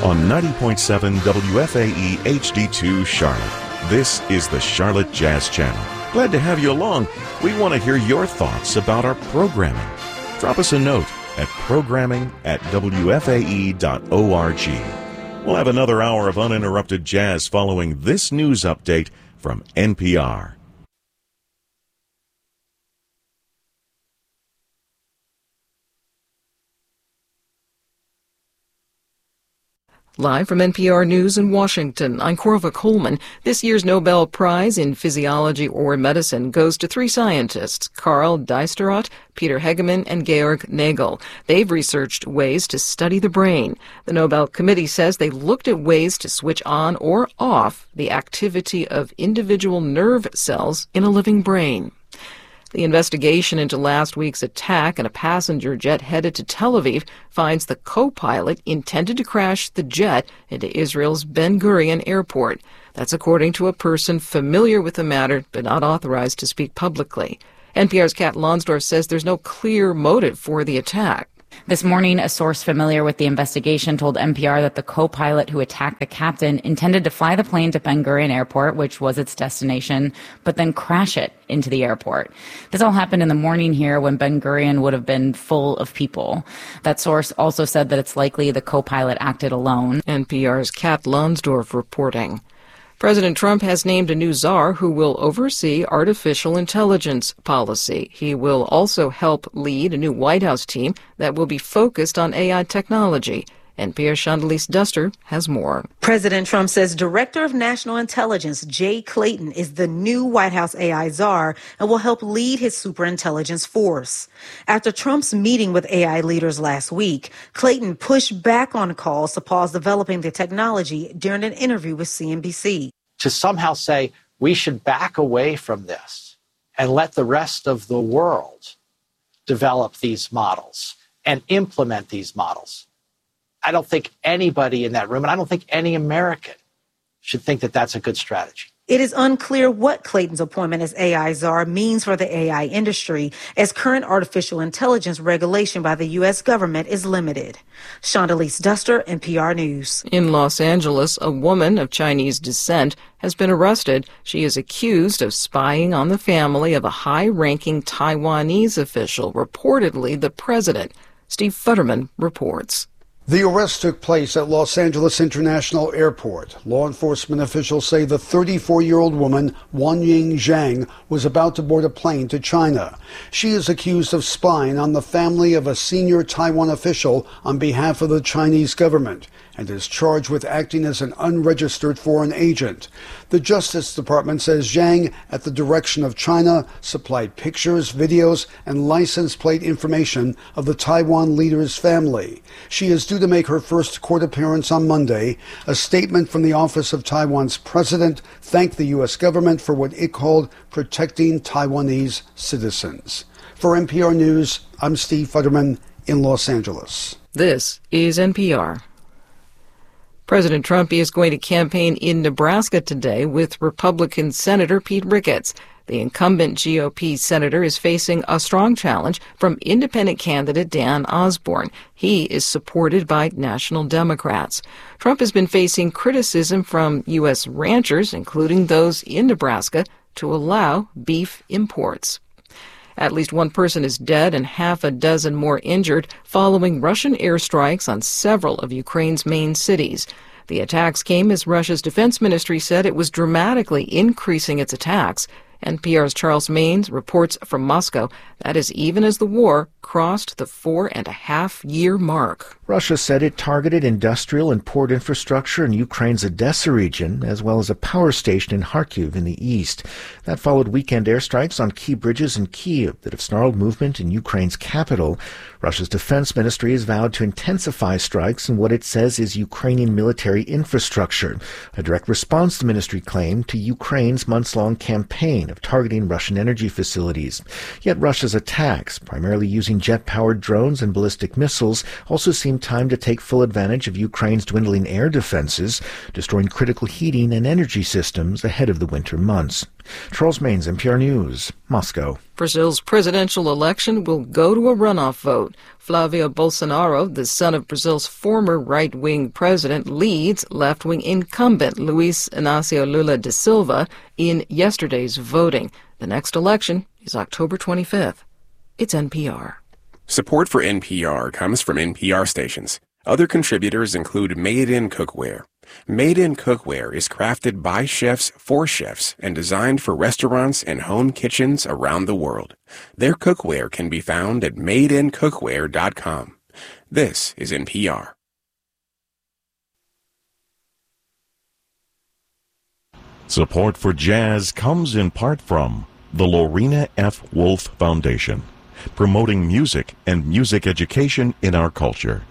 on 90.7 WFAE HD2 Charlotte. This is the Charlotte Jazz Channel. Glad to have you along. We want to hear your thoughts about our programming. Drop us a note at programming@wfae.org. We'll have another hour of uninterrupted jazz following this news update from NPR. Live from NPR News in Washington, I'm Corva Coleman. This year's Nobel Prize in Physiology or Medicine goes to three scientists, Karl Dijksterhuis, Peter Hegemann, and Georg Nagel. They've researched ways to study the brain. The Nobel Committee says they looked at ways to switch on or off the activity of individual nerve cells in a living brain. The investigation into last week's attack on a passenger jet headed to Tel Aviv finds the co-pilot intended to crash the jet into Israel's Ben Gurion airport. That's according to a person familiar with the matter but not authorized to speak publicly. NPR's Kat Lonsdorf says there's no clear motive for the attack. This morning, a source familiar with the investigation told NPR that the co-pilot who attacked the captain intended to fly the plane to Ben Gurion Airport, which was its destination, but then crash it into the airport. This all happened in the morning here when Ben Gurion would have been full of people. That source also said that it's likely the co-pilot acted alone. NPR's Kat Lonsdorf reporting. President Trump has named a new czar who will oversee artificial intelligence policy. He will also help lead a new White House team that will be focused on AI technology. NPR's Chandalise Duster has more. President Trump says Director of National Intelligence Jay Clayton is the new White House AI czar and will help lead his superintelligence force. After Trump's meeting with AI leaders last week, Clayton pushed back on calls to pause developing the technology during an interview with CNBC. To somehow say we should back away from this and let the rest of the world develop these models and implement these models. I don't think anybody in that room, and I don't think any American should think that that's a good strategy. It is unclear what Clayton's appointment as AI czar means for the AI industry, as current artificial intelligence regulation by the U.S. government is limited. Chandalise Duster, NPR News. In Los Angeles, a woman of Chinese descent has been arrested. She is accused of spying on the family of a high-ranking Taiwanese official, reportedly the president. Steve Futterman reports. The arrest took place at Los Angeles International Airport. Law enforcement officials say the 34-year-old woman, Wanying Zhang, was about to board a plane to China. She is accused of spying on the family of a senior Taiwan official on behalf of the Chinese government and is charged with acting as an unregistered foreign agent. The Justice Department says Zhang, at the direction of China, supplied pictures, videos, and license plate information of the Taiwan leader's family. She is due to make her first court appearance on Monday. A statement from the office of Taiwan's president thanked the U.S. government for what it called protecting Taiwanese citizens. For NPR News, I'm Steve Futterman in Los Angeles. This is NPR. President Trump is going to campaign in Nebraska today with Republican Senator Pete Ricketts. The incumbent GOP senator is facing a strong challenge from independent candidate Dan Osborne. He is supported by national Democrats. Trump has been facing criticism from U.S. ranchers, including those in Nebraska, to allow beef imports. At least one person is dead and half a dozen more injured following Russian airstrikes on several of Ukraine's main cities. The attacks came as Russia's defense ministry said it was dramatically increasing its attacks. NPR's Charles Maynes reports from Moscow. That is even as the war crossed the 4.5-year mark. Russia said it targeted industrial and port infrastructure in Ukraine's Odessa region, as well as a power station in Kharkiv in the east. That followed weekend airstrikes on key bridges in Kyiv that have snarled movement in Ukraine's capital. Russia's defense ministry has vowed to intensify strikes in what it says is Ukrainian military infrastructure, a direct response, the ministry claimed, to Ukraine's months-long campaign of targeting Russian energy facilities. Yet Russia's attacks, primarily using jet-powered drones and ballistic missiles, also seem timed to take full advantage of Ukraine's dwindling air defenses, destroying critical heating and energy systems ahead of the winter months. Charles Maynes, NPR News, Moscow. Brazil's presidential election will go to a runoff vote. Flavio Bolsonaro, the son of Brazil's former right-wing president, leads left-wing incumbent Luiz Inácio Lula da Silva in yesterday's voting. The next election is October 25th. It's NPR. Support for NPR comes from NPR stations. Other contributors include Made in Cookware. Made in Cookware is crafted by chefs for chefs and designed for restaurants and home kitchens around the world. Their cookware can be found at madeincookware.com. This is NPR. Support for jazz comes in part from the Lorena F. Wolf Foundation, promoting music and music education in our culture.